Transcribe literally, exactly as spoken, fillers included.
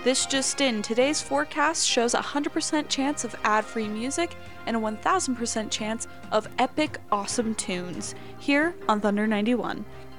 This just in, today's forecast shows a one hundred percent chance of ad-free music and a one thousand percent chance of epic, awesome tunes, here on Thunder ninety-one.